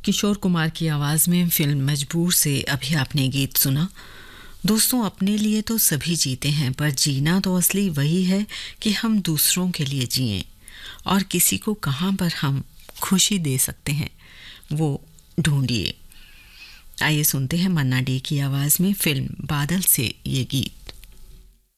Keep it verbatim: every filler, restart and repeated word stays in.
किशोर कुमार की आवाज़ में फिल्म मजबूर से अभी आपने गीत सुना। दोस्तों, अपने लिए तो सभी जीते हैं, पर जीना तो असली वही है कि हम दूसरों के लिए जिएं। और किसी को कहाँ पर हम खुशी दे सकते हैं, वो ढूंढिए। आइए सुनते हैं मन्ना डे की आवाज़ में फिल्म बादल से ये गीत।